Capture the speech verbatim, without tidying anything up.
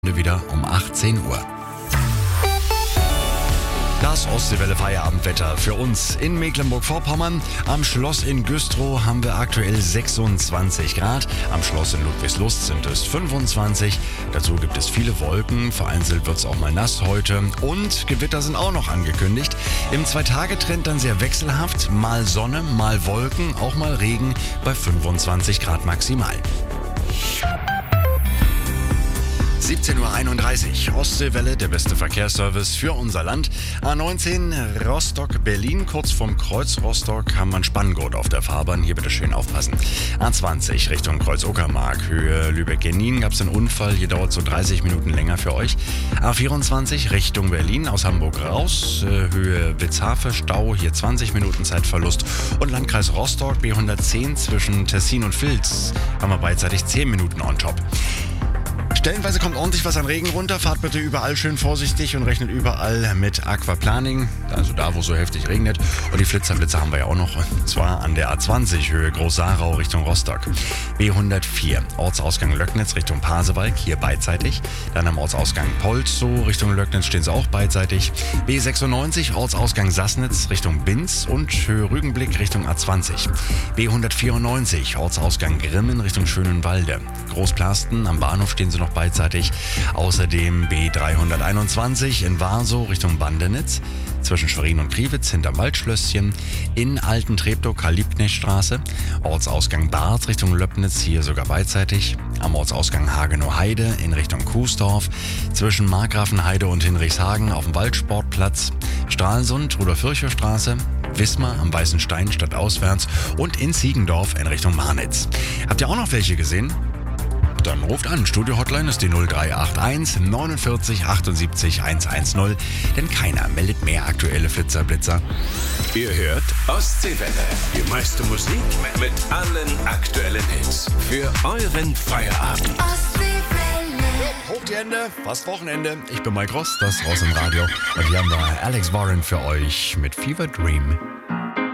Wieder um achtzehn Uhr. Das Ostseewelle Feierabendwetter für uns in Mecklenburg-Vorpommern. Am Schloss in Güstrow haben wir aktuell sechsundzwanzig Grad. Am Schloss in Ludwigslust sind es fünfundzwanzig. Dazu gibt es viele Wolken. Vereinzelt wird es auch mal nass heute. Und Gewitter sind auch noch angekündigt. Im Zwei-Tage-Trend dann sehr wechselhaft. Mal Sonne, mal Wolken, auch mal Regen bei fünfundzwanzig Grad maximal. siebzehn Uhr einunddreißig, Ostseewelle, der beste Verkehrsservice für unser Land. A neunzehn Rostock-Berlin, kurz vorm Kreuz Rostock haben wir einen Spanngurt auf der Fahrbahn. Hier bitte schön aufpassen. A zwanzig Richtung Kreuz-Uckermark, Höhe Lübeck-Genin gab es einen Unfall. Hier dauert so dreißig Minuten länger für euch. A vierundzwanzig Richtung Berlin, aus Hamburg raus, Höhe Witzhafe, Stau, hier zwanzig Minuten Zeitverlust. Und Landkreis Rostock, B hundertzehn zwischen Tessin und Vils, haben wir beidseitig zehn Minuten on top. Stellenweise kommt ordentlich was an Regen runter. Fahrt bitte überall schön vorsichtig und rechnet überall mit Aquaplaning. Also da, wo es so heftig regnet. Und die Flitzerblitze haben wir ja auch noch. Und zwar an der A zwanzig Höhe Groß-Sarau Richtung Rostock. B hundertvier Ortsausgang Löcknitz Richtung Pasewalk, hier beidseitig. Dann am Ortsausgang Polzow Richtung Löcknitz stehen sie auch beidseitig. B sechsundneunzig Ortsausgang Sassnitz Richtung Binz und Höhe Rügenblick Richtung A zwanzig. B hundertvierundneunzig Ortsausgang Grimmen Richtung Schönenwalde. Großplasten am Bahnhof stehen sie noch beidseitig. Außerdem B dreihunderteinundzwanzig in Warsow Richtung Bandenitz. Zwischen Schwerin und Priewitz hinterm Waldschlösschen. In Alten-Treptow Karl-Liebknecht-Straße. Ortsausgang Barth Richtung Löppnitz, hier sogar beidseitig. Am Ortsausgang Hagenow-Heide in Richtung Kuesdorf. Zwischen Markgrafenheide und Hinrichshagen auf dem Waldsportplatz. Stralsund, Rudolf-Virchow-Straße. Wismar am Weißen Stein stadtauswärts. Und in Ziegendorf in Richtung Marnitz. Habt ihr auch noch welche gesehen? Dann ruft an. Studio-Hotline ist die null drei acht eins neunundvierzig achtundsiebzig hundertzehn, denn keiner meldet mehr aktuelle Flitzerblitzer. Ihr hört Ostseewelle, die meiste Musik mit allen aktuellen Hits für euren Feierabend. Ostseewelle. Hoch die Hände, fast Wochenende. Ich bin Mike Ross, das ist raus im Radio. Und hier haben wir Alex Warren für euch mit Fever Dream.